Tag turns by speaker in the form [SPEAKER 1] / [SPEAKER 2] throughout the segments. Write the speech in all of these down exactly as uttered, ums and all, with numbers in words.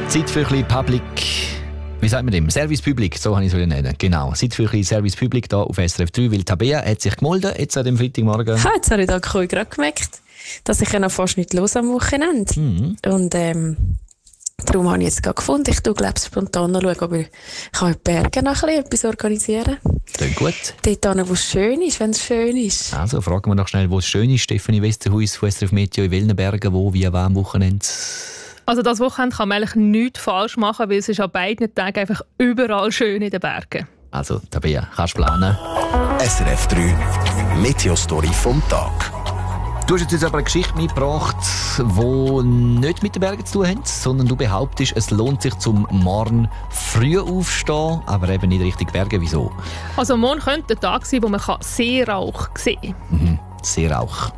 [SPEAKER 1] Zeit für ein bisschen Public, wie sagt man dem? Service Public, so habe ich es nennen. Genau, Zeit für ein bisschen Service Public hier auf S R F drei, weil Tabea hat sich gemeldet, jetzt an dem Freitagmorgen.
[SPEAKER 2] Ja, jetzt habe ich da gerade gemerkt, dass ich ja noch fast nicht los am Wochenende.
[SPEAKER 1] Mhm.
[SPEAKER 2] Und ähm, darum habe ich jetzt gerade gefunden, ich glaube spontan noch schauen, aber ich kann in Bergen noch ein bisschen etwas organisieren.
[SPEAKER 1] Klingt gut.
[SPEAKER 2] Dort hin, wo es schön ist, wenn es schön ist.
[SPEAKER 1] Also fragen wir noch schnell, wo es schön ist. Stefanie Westerhuis von S R F Meteo in Wellenbergen, wo, wie, wann am Wochenende?
[SPEAKER 3] Also das Wochenende kann man eigentlich nichts falsch machen, weil es ist an beiden Tagen einfach überall schön in den Bergen.
[SPEAKER 1] Also, Tabea, kannst du planen?
[SPEAKER 4] S R F drei Meteo-Story vom Tag.
[SPEAKER 1] Du hast jetzt aber eine Geschichte mitgebracht, die nicht mit den Bergen zu tun hat, sondern du behauptest, es lohnt sich zum Morgen früh aufstehen, aber eben nicht richtig Berge. Wieso?
[SPEAKER 3] Also morgen könnte ein Tag sein, wo man Seerauch sehen kann.
[SPEAKER 1] Mhm, Seerauch.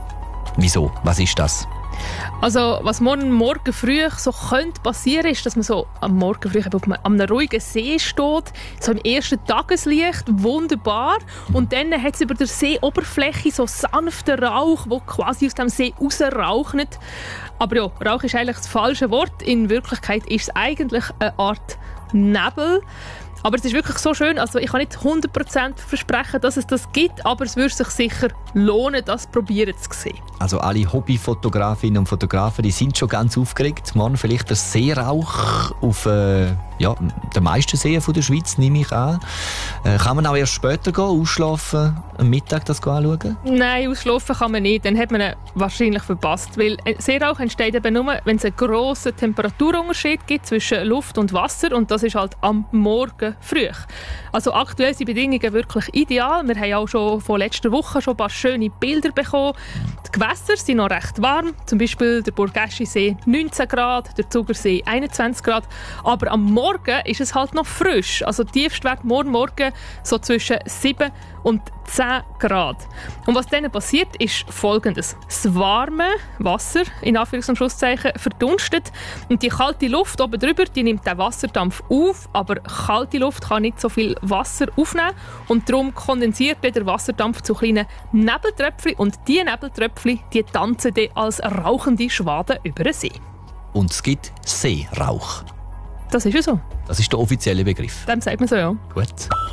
[SPEAKER 1] Wieso? Was ist das?
[SPEAKER 3] Also, was morgen, morgen früh so könnte passieren, ist, dass man so am Morgen früh auf einem ruhigen See steht, so im ersten Tageslicht, wunderbar. Und dann hat es über der Seeoberfläche so sanften Rauch, der quasi aus dem See rausraucht. Aber ja, Rauch ist eigentlich das falsche Wort. In Wirklichkeit ist es eigentlich eine Art Nebel. Aber es ist wirklich so schön, also ich kann nicht hundert Prozent versprechen, dass es das gibt, aber es würde sich sicher lohnen, das probieren zu sehen.
[SPEAKER 1] Also alle Hobbyfotografinnen und Fotografen, die sind schon ganz aufgeregt. Morgen vielleicht der Seerauch auf äh, ja, den meisten Seen der Schweiz, nehme ich an. Äh, kann man auch erst später gehen, ausschlafen, am Mittag das anschauen?
[SPEAKER 3] Nein, ausschlafen kann man nicht, dann hat man ihn wahrscheinlich verpasst. Weil Seerauch entsteht eben nur, wenn es einen grossen Temperaturunterschied gibt zwischen Luft und Wasser, und das ist halt am Morgen früh. Also aktuell sind die Bedingungen wirklich ideal. Wir haben auch schon von letzter Woche schon ein paar schöne Bilder bekommen. Die Gewässer sind noch recht warm, zum Beispiel der Burgäschisee neunzehn Grad, der Zugersee einundzwanzig Grad. Aber am Morgen ist es halt noch frisch. Also Tiefstwert morgen Morgen so zwischen sieben und zehn Grad. Und was dann passiert, ist Folgendes. Das warme Wasser, in Anführungs- und Schlusszeichen, verdunstet und die kalte Luft oben drüber, die nimmt den Wasserdampf auf, aber kalte Luft kann nicht so viel Wasser aufnehmen und darum kondensiert der Wasserdampf zu kleinen Nebeltröpfchen und diese Nebeltröpfchen, die tanzen dann als rauchende Schwaden über den See.
[SPEAKER 1] Und es gibt Seerauch.
[SPEAKER 3] Das ist ja so.
[SPEAKER 1] Das ist der offizielle Begriff.
[SPEAKER 3] Dem sagt man so, ja.
[SPEAKER 1] Gut.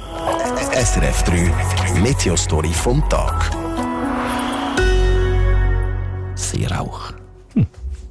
[SPEAKER 4] S R F drei Meteo-Story vom Tag.
[SPEAKER 1] Seerauch.